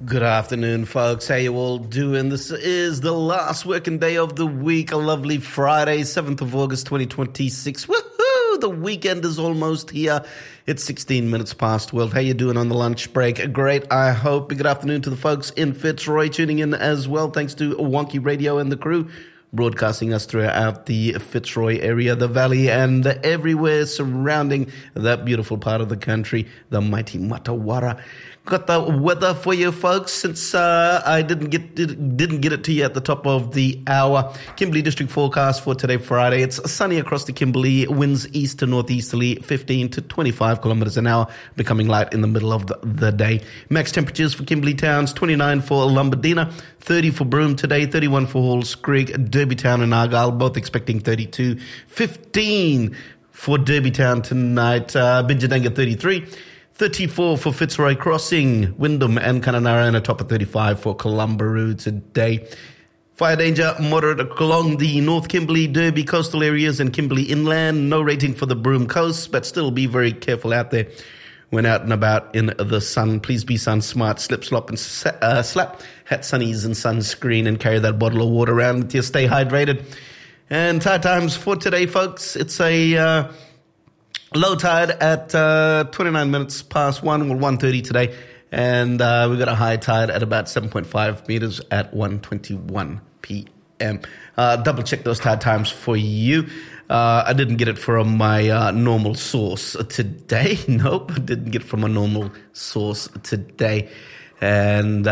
Good afternoon, folks. How you all doing? This is the last working day of the week, a lovely Friday, 7th of August, 2026. Woohoo! The weekend is almost here. It's 16 minutes past 12. How you doing on the lunch break? Great, I hope. Good afternoon to the folks in Fitzroy tuning in as well. Thanks to Wonky Radio and the crew, broadcasting us throughout the Fitzroy area, the valley, and everywhere surrounding that beautiful part of the country, the mighty Matawara. Got the weather for you folks since I didn't get it to you at the top of the hour. Kimberley district forecast for today, Friday. It's sunny across the Kimberley, winds east to northeasterly, 15 to 25 kilometers an hour, becoming light in the middle of the day. Max temperatures for Kimberley towns, 29 for Lombardina, 30 for Broome today, 31 for Halls Creek, Derbytown and Argyle, both expecting 32, 15 for Derbytown tonight, Bidjadanga 33, 34 for Fitzroy Crossing, Wyndham and Kununurra, and a top of 35 for Columbaroo today. Fire danger moderate along the North Kimberley, Derby coastal areas and Kimberley inland. No rating for the Broome coast, but still be very careful out there when out and about in the sun. Please be sun smart, slip, slop and slap, hat, sunnies and sunscreen, and carry that bottle of water around with you. Stay hydrated. And tide times for today, folks. It's a low tide at 29 minutes past 1, well 1:30 today, and we've got a high tide at about 7.5 meters at 1:21 p.m. Double check those tide times for you. I didn't get it from my normal source today. Nope, I didn't get it from a normal source today. And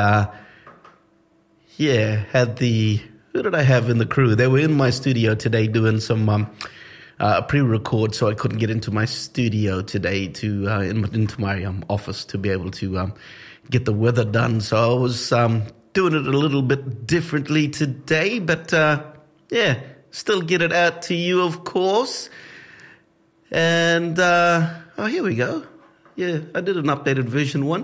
had who did I have in the crew? They were in my studio today doing some pre-record, so I couldn't get into my studio today into my office to be able to get the weather done. So I was doing it a little bit differently today, but still get it out to you, of course. And here we go. Yeah, I did an updated version one.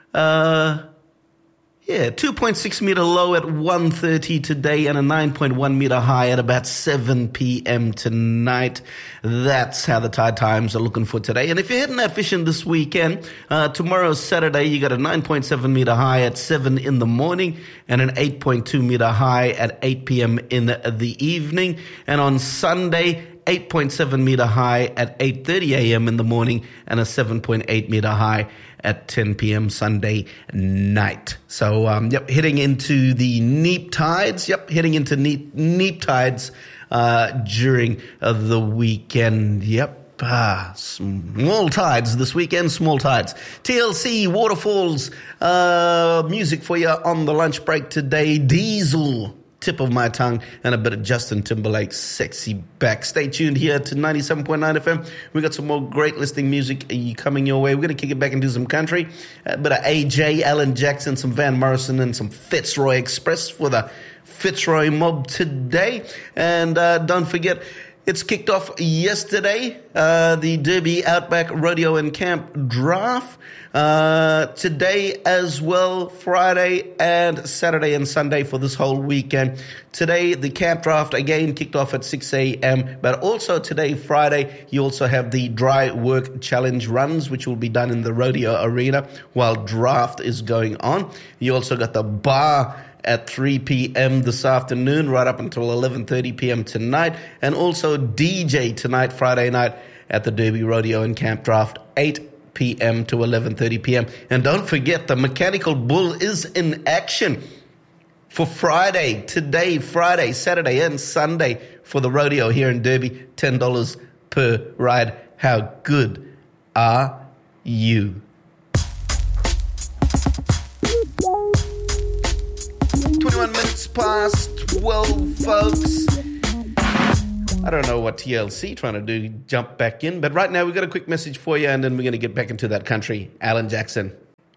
2.6 meter low at 1:30 today and a 9.1 meter high at about 7 p.m. tonight. That's how the tide times are looking for today. And if you're heading out fishing this weekend, tomorrow's Saturday, you got a 9.7 meter high at 7 in the morning and an 8.2 meter high at 8 p.m. in the evening. And on Sunday, 8.7 meter high at 8:30 a.m. in the morning and a 7.8 meter high at 10 p.m. Sunday night. So, heading into the neap tides. Heading into neap tides during the weekend. Small tides this weekend, small tides. TLC, Waterfalls, music for you on the lunch break today. Diesel, tip of my tongue, and a bit of Justin Timberlake's Sexy Back. Stay tuned here to 97.9 FM. We got some more great listening music coming your way. We're going to kick it back and do some country. A bit of AJ, Alan Jackson, some Van Morrison, and some Fitzroy Express for the Fitzroy mob today. And don't forget, it's kicked off yesterday, the Derby Outback Rodeo and Camp Draft. Today as well, Friday and Saturday and Sunday for this whole weekend. Today, the camp draft again kicked off at 6 a.m. But also today, Friday, you also have the dry work challenge runs, which will be done in the rodeo arena while draft is going on. You also got the bar at 3 p.m. this afternoon, right up until 11:30 p.m. tonight. And also DJ tonight, Friday night, at the Derby Rodeo and Camp Draft, 8 p.m. to 11:30 p.m. And don't forget, the Mechanical Bull is in action for Friday, today, Friday, Saturday, and Sunday for the rodeo here in Derby. $10 per ride. How good are you? 21 minutes past 12, folks. I don't know what TLC trying to do, jump back in. But right now, we've got a quick message for you, and then we're going to get back into that country. Alan Jackson.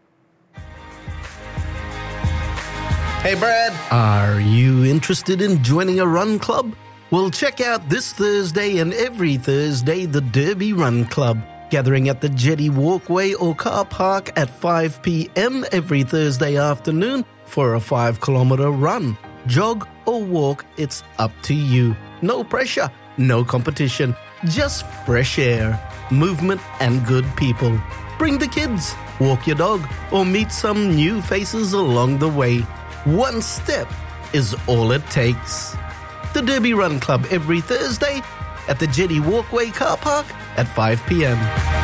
Hey, Brad. Are you interested in joining a run club? Well, check out this Thursday and every Thursday, the Derby Run Club. Gathering at the Jetty Walkway or car park at 5 p.m. every Thursday afternoon for a 5-kilometer run. Jog or walk, it's up to you. No pressure, no competition, just fresh air, movement and good people. Bring the kids. walk your dog, or meet some new faces along the way. One step is all it takes. The Derby Run Club every Thursday at the Jetty Walkway car park at 5 p.m.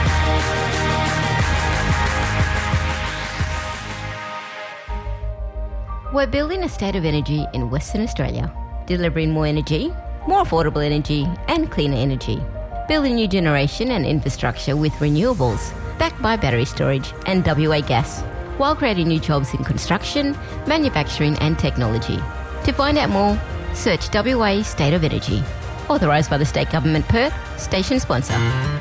We're building a state of energy in Western Australia, delivering more energy, more affordable energy and cleaner energy. Building new generation and infrastructure with renewables, backed by battery storage and WA gas, while creating new jobs in construction, manufacturing and technology. To find out more, search WA State of Energy. Authorised by the State Government Perth, station sponsor.